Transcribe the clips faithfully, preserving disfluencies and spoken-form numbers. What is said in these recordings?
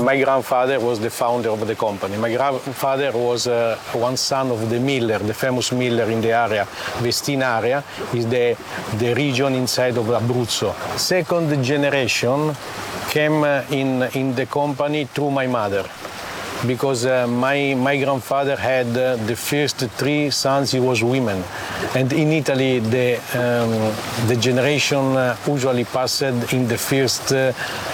my grandfather was the founder of the company. My grandfather was uh, one son of the miller, the famous miller in the area, Vestina area, is the, the region inside of Abruzzo. Second generation came uh, in, in the company through my mother. Because uh, my, my grandfather had uh, the first three sons, he was women. And in Italy, the, um, the generation uh, usually passed in the first uh,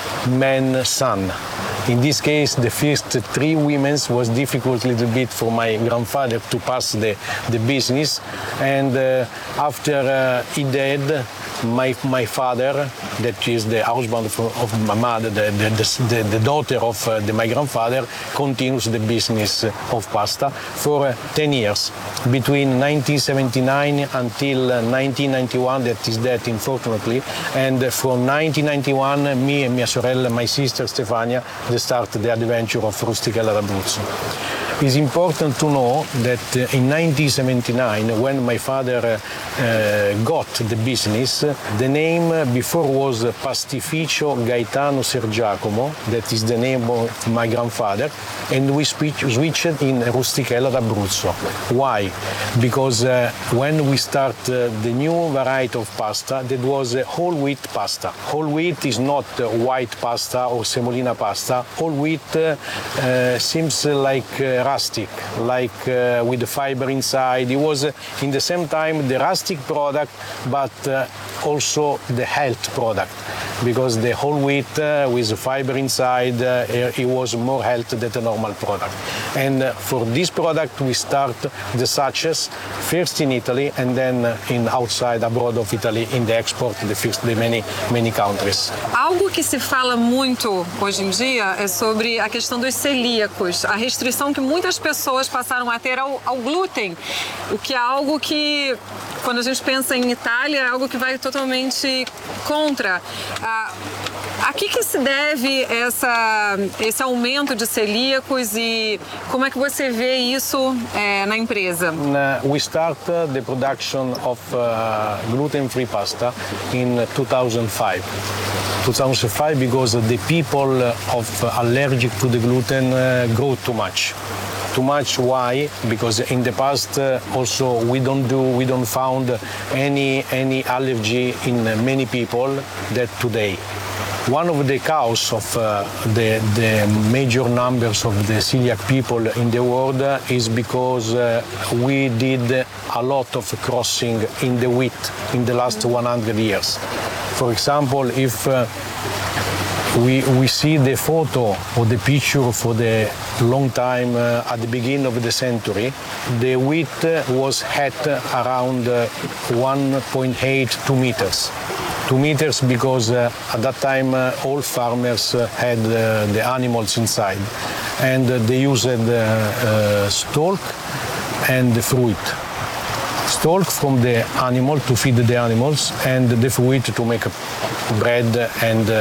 man son. In this case, the first three women was difficult a little bit for my grandfather to pass the, the business. And uh, after uh, he died, my, my father, that is the husband of, of my mother, the, the, the, the daughter of uh, the, my grandfather, continues the business of pasta for uh, ten years. Between nineteen seventy-nine until uh, nineteen ninety-one, that is dead unfortunately, and uh, from nineteen ninety-one, me and mia sorella, my sister Stefania, they started the adventure of Rustichella d'Abruzzo. It's important to know that uh, in nineteen seventy-nine, when my father uh, uh, got the business, the name before was Pastificio Gaetano Sergiacomo, that is the name of my grandfather, and we switched in Rustichella d'Abruzzo. Why? Because uh, when we start uh, the new variety of pasta, that was uh, whole wheat pasta. Whole wheat is not uh, white pasta or semolina pasta. Whole wheat uh, uh, seems uh, like uh, rustic, like uh, with the fiber inside. It was uh, in the same time the rustic product, but uh, also the health product, because the whole wheat uh, with the fiber inside, uh, it was more health than the normal product. And uh, for this product, we start the sachets first in Italy and then uh, in outside abroad of Italy in the export the first the many many countries. Algo que se fala muito hoje em dia é sobre a questão dos celíacos, a restrição que muitas pessoas passaram a ter ao, ao glúten, o que é algo que, quando a gente pensa em Itália, é algo que vai totalmente contra. Ah, a que, que se deve essa, esse aumento de celíacos e como é que você vê isso é, na empresa? Uh, we start uh, the production of uh, gluten-free pasta in two thousand five. two thousand five because the people of uh, allergic to the gluten uh, grow too much. Too much. Why? Because in the past uh, also we don't do we don't found any any allergy in many people that today. One of the causes of uh, the, the major numbers of the celiac people in the world uh, is because uh, we did a lot of crossing in the wheat in the last one hundred years. For example, if uh, We, we see the photo or the picture for the long time uh, at the beginning of the century, the wheat was at around uh, one point eight, two meters. Two meters because uh, at that time uh, all farmers uh, had uh, the animals inside, and uh, they used uh, uh, stalk and the fruit. Stalk from the animal to feed the animals, and the fruit to make bread and uh,